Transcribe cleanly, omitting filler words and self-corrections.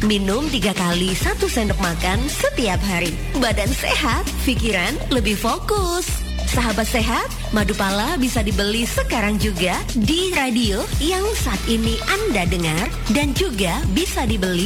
Minum 3 kali 1 sendok makan setiap hari. Badan sehat, pikiran lebih fokus. Sahabat sehat, madu pala bisa dibeli sekarang juga di radio yang saat ini Anda dengar dan juga bisa dibeli